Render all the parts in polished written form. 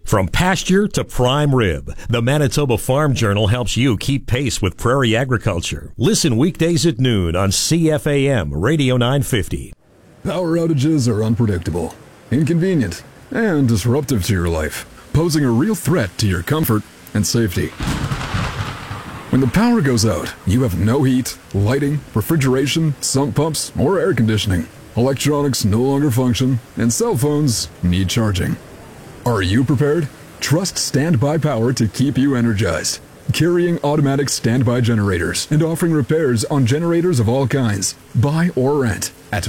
From pasture to prime rib, the Manitoba Farm Journal helps you keep pace with prairie agriculture. Listen weekdays at noon on CFAM Radio 950. Power outages are unpredictable, inconvenient, and disruptive to your life, posing a real threat to your comfort and safety. When the power goes out, you have no heat, lighting, refrigeration, sump pumps, or air conditioning. Electronics no longer function, and cell phones need charging. Are you prepared? Trust Standby Power to keep you energized. Carrying automatic standby generators and offering repairs on generators of all kinds. Buy or rent at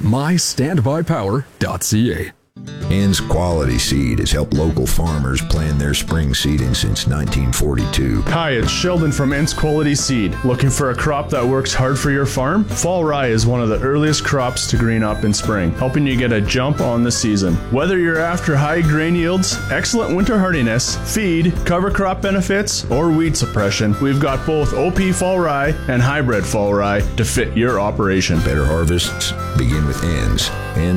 mystandbypower.ca. Ann's Quality Seed has helped local farmers plan their spring seeding since 1942. Hi, it's Sheldon from Ann's Quality Seed. Looking for a crop that works hard for your farm? Fall rye is one of the earliest crops to green up in spring, helping you get a jump on the season. Whether you're after high grain yields, excellent winter hardiness, feed, cover crop benefits, or weed suppression, we've got both OP fall rye and hybrid fall rye to fit your operation. Better harvests begin with Ann's.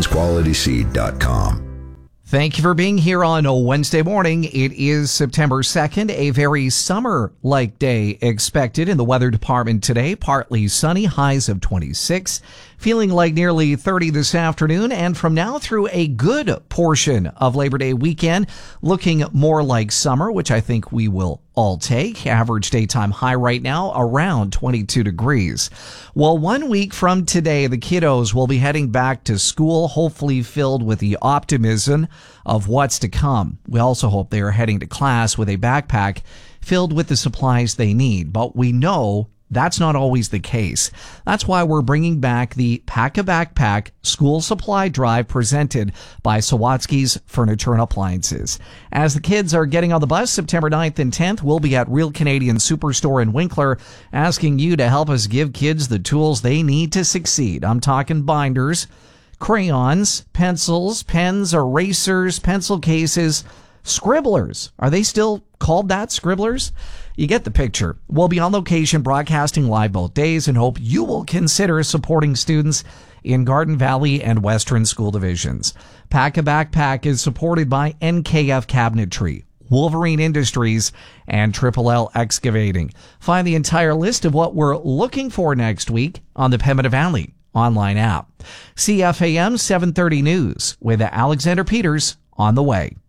Ann'sQualitySeed.com. Thank you for being here on a Wednesday morning. It is September 2nd, a very summer-like day expected in the weather department today. Partly sunny, highs of 26, feeling like nearly 30 this afternoon, and from now through a good portion of Labor Day weekend, looking more like summer, which I think we will all take. Average daytime high right now around 22 degrees. Well, 1 week from today, the kiddos will be heading back to school, hopefully filled with the optimism of what's to come. We also hope they are heading to class with a backpack filled with the supplies they need, but we know that's not always the case. That's why we're bringing back the Pack a Backpack school supply drive presented by Sawatsky's Furniture and Appliances. As the kids are getting on the bus September 9th and 10th, we'll be at Real Canadian Superstore in Winkler asking you to help us give kids the tools they need to succeed. I'm talking binders, crayons, pencils, pens, erasers, pencil cases, scribblers. Are they still called that, scribblers? You get the picture. We'll be on location broadcasting live both days and hope you will consider supporting students in Garden Valley and Western School Divisions. Pack a Backpack is supported by NKF Cabinetry, Wolverine Industries, and Triple L Excavating. Find the entire list of what we're looking for next week on the Pembina Valley online app. CFAM 730 News with Alexander Peters on the way.